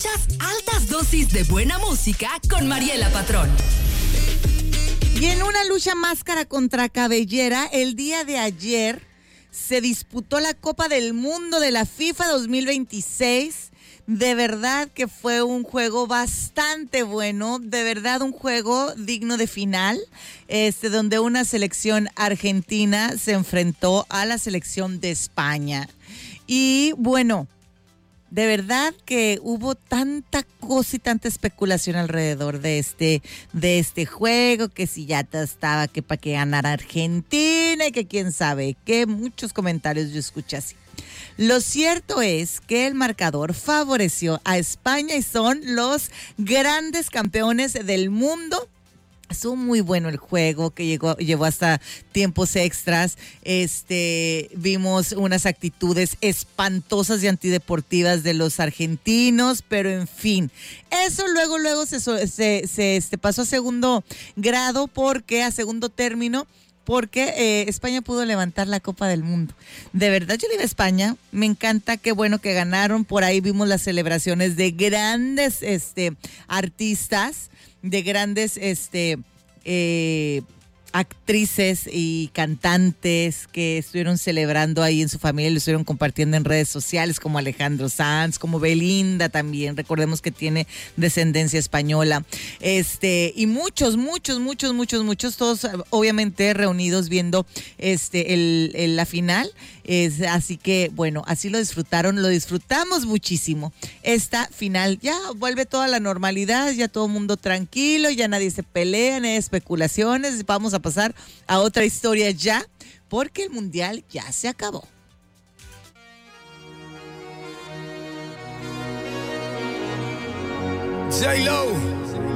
Escuchas altas dosis de buena música con Mariela Patrón. Y en una lucha máscara contra cabellera, el día de ayer se disputó la Copa del Mundo de la FIFA 2026. De verdad que fue un juego bastante bueno, de verdad un juego digno de final, donde una selección argentina se enfrentó a la selección de España. Y bueno, de verdad que hubo tanta cosa y tanta especulación alrededor de este juego, que si ya estaba que para que ganara Argentina y que quién sabe qué, muchos comentarios yo escuché así. Lo cierto es que el marcador favoreció a España y son los grandes campeones del mundo. Estuvo muy bueno el juego, que llevó hasta tiempos extras. Vimos unas actitudes espantosas y antideportivas de los argentinos, pero en fin, eso luego se pasó a segundo grado, a segundo término, porque España pudo levantar la Copa del Mundo. De verdad, yo le iba a España, me encanta, qué bueno que ganaron. Por ahí vimos las celebraciones de grandes artistas, de grandes actrices y cantantes que estuvieron celebrando ahí en su familia, lo estuvieron compartiendo en redes sociales, como Alejandro Sanz, como Belinda también, recordemos que tiene descendencia española, y muchos, todos obviamente reunidos viendo la final, así que bueno, así lo disfrutamos muchísimo. Esta final ya vuelve toda la normalidad, ya todo el mundo tranquilo, ya nadie se pelea, no hay especulaciones, vamos a pasar a otra historia ya, porque el mundial ya se acabó. J-Lo.